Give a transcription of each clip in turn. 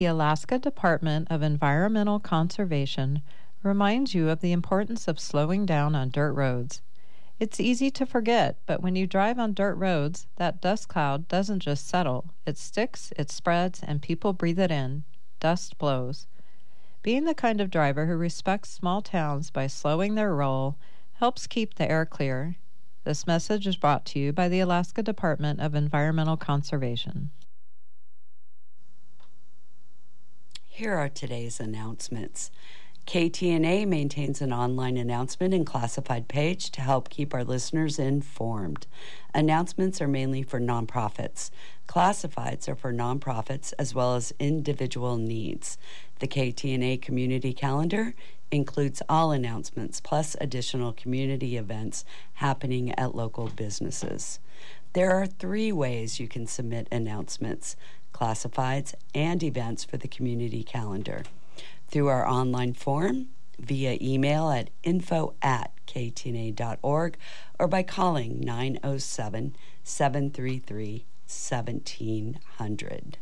The Alaska Department of Environmental Conservation reminds you of the importance of slowing down on dirt roads. It's easy to forget, but when you drive on dirt roads, that dust cloud doesn't just settle. It sticks, it spreads, and people breathe it in. Dust blows. Being the kind of driver who respects small towns by slowing their roll helps keep the air clear. This message is brought to you by the Alaska Department of Environmental Conservation. Here are today's announcements. KTNA maintains an online announcement and classified page to help keep our listeners informed. Announcements are mainly for nonprofits. Classifieds are for nonprofits as well as individual needs. The KTNA Community Calendar includes all announcements plus additional community events happening at local businesses. There are 3 ways you can submit announcements, classifieds, and events for the community calendar: through our online form, via email at info@ktna.org, or by calling 907-733-1700.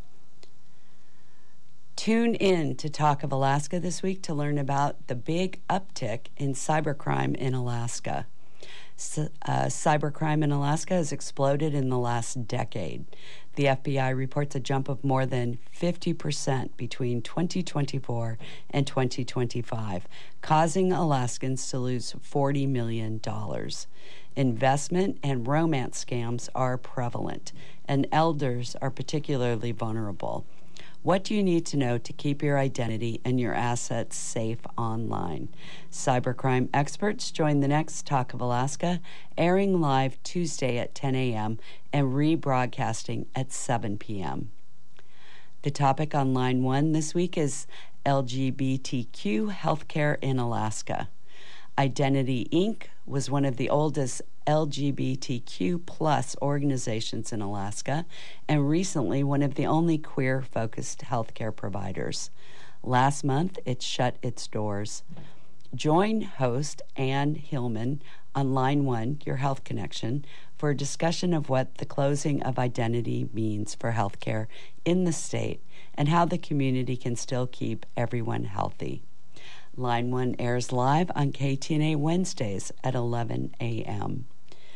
Tune in to Talk of Alaska this week to learn about the big uptick in cybercrime in Alaska. Cybercrime in Alaska has exploded in the last decade. The FBI reports a jump of more than 50% between 2024 and 2025, causing Alaskans to lose $40 million. Investment and romance scams are prevalent, and elders are particularly vulnerable. What do you need to know to keep your identity and your assets safe online? Cybercrime experts join the next Talk of Alaska, airing live Tuesday at 10 a.m. and rebroadcasting at 7 p.m. The topic on Line 1 this week is LGBTQ healthcare in Alaska. Identity Inc. was one of the oldest LGBTQ plus organizations in Alaska, and recently one of the only queer-focused healthcare providers. Last month, it shut its doors. Join host Ann Hillman on Line 1, Your Health Connection, for a discussion of what the closing of Identity means for healthcare in the state and how the community can still keep everyone healthy. Line 1 airs live on KTNA Wednesdays at 11 a.m.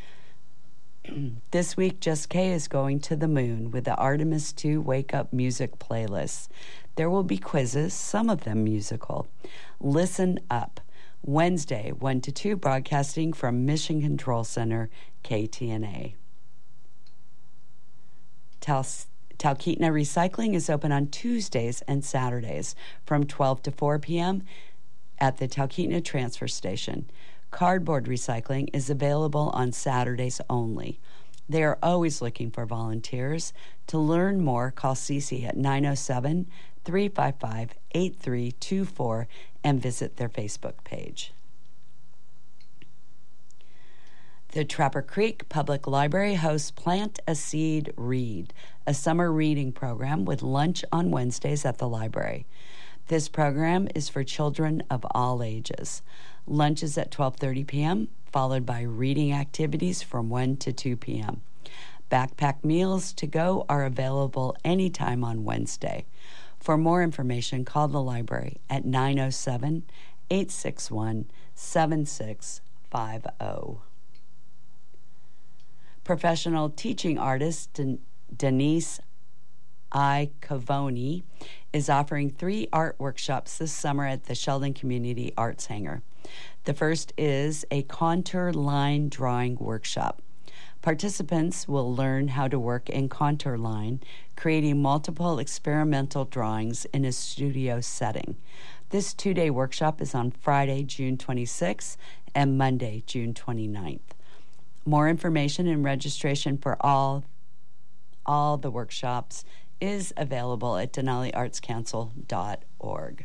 This week, Just Kay is going to the moon with the Artemis II Wake Up Music playlist. There will be quizzes, some of them musical. Listen up. Wednesday, 1 to 2, broadcasting from Mission Control Center, KTNA. Talkeetna Recycling is open on Tuesdays and Saturdays from 12 to 4 p.m. at the Talkeetna Transfer Station. Cardboard recycling is available on Saturdays only. They are always looking for volunteers. To learn more, call Cece at 907-355-8324 and visit their Facebook page. The Trapper Creek Public Library hosts Plant a Seed Read, a summer reading program with lunch on Wednesdays at the library. This program is for children of all ages. Lunch is at 12:30 p.m., followed by reading activities from 1 to 2 p.m. Backpack meals to go are available anytime on Wednesday. For more information, call the library at 907-861-7650. Professional teaching artist Denise I. Cavoni is offering 3 art workshops this summer at the Sheldon Community Arts Hangar. The first is a contour line drawing workshop. Participants will learn how to work in contour line, creating multiple experimental drawings in a studio setting. This 2-day workshop is on Friday, June 26th and Monday, June 29th. More information and registration for all the workshops is available at denaliartscouncil.org.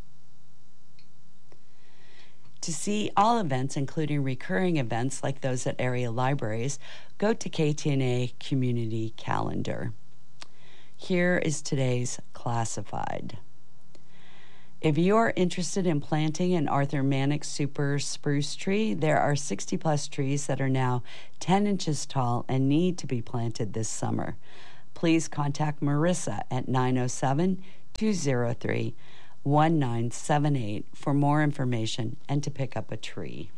To see all events, including recurring events like those at area libraries, go to KTNA Community Calendar. Here is today's classified. If you are interested in planting an Arthur Mannix super spruce tree, there are 60-plus trees that are now 10 inches tall and need to be planted this summer. Please contact Marissa at 907 203-1978 for more information and to pick up a tree.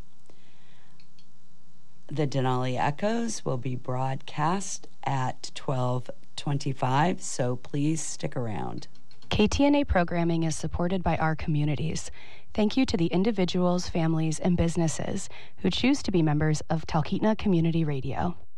The Denali Echoes will be broadcast at 12:25, so please stick around. KTNA programming is supported by our communities. Thank you to the individuals, families, and businesses who choose to be members of Talkeetna Community Radio.